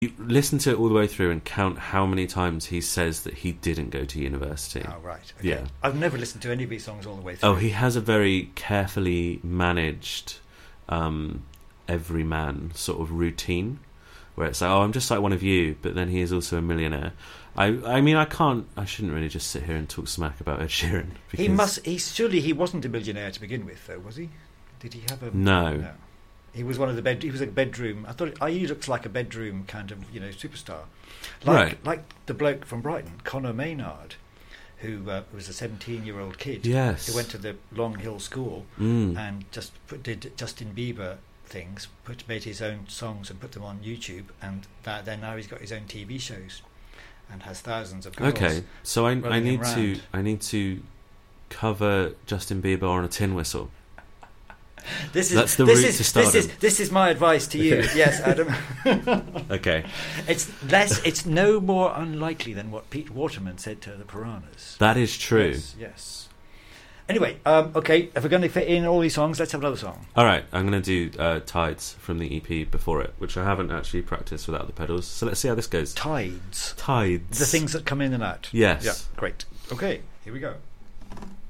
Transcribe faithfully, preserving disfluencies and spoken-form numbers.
You listen to it all the way through and count how many times he says that he didn't go to university. Oh, right. Okay. Yeah. I've never listened to any of these songs all the way through. Oh, he has a very carefully managed um, everyman sort of routine where it's like, oh, I'm just like one of you, but then he is also a millionaire. I I mean, I can't, I shouldn't really just sit here and talk smack about Ed Sheeran. He must, he, surely he wasn't a millionaire to begin with, though, was he? Did he have a... No. No. He was one of the bed. He was a bedroom. I thought he looked like a bedroom kind of, you know, superstar, like Right. like the bloke from Brighton, Conor Maynard, who uh, was a seventeen-year-old kid. Yes. Who went to the Long Hill School Mm. and just put, did Justin Bieber things, put made his own songs and put them on YouTube, and that, then now he's got his own T V shows, and has thousands of girls. Okay, so I I running need him to round. I need to cover Justin Bieber on a tin whistle. This is That's the this route is to stardom. this is this is my advice to you. Okay. Yes, Adam. Okay, It's less. It's no more unlikely than what Pete Waterman said to the Piranhas. that is true. Yes. yes. Anyway, um, okay. If we're going to fit in all these songs, let's have another song. All right, I'm going to do uh, Tides from the E P before it, which I haven't actually practiced without the pedals. So let's see how this goes. Tides. Tides. The things that come in and out. Yes. Yeah. Great. Okay. Here we go.